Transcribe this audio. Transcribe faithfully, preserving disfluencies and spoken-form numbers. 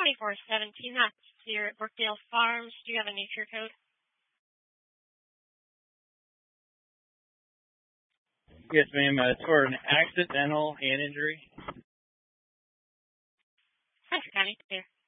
twenty-four seventeen, that's here at Brookdale Farms. Do you have a nature code? Yes, ma'am. Uh, it's for an accidental hand injury. Hunter County, there.